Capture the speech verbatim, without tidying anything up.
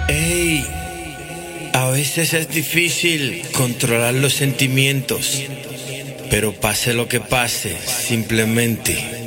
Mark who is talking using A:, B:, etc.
A: Ey, a veces es difícil controlar los sentimientos, pero pase lo que pase, simplemente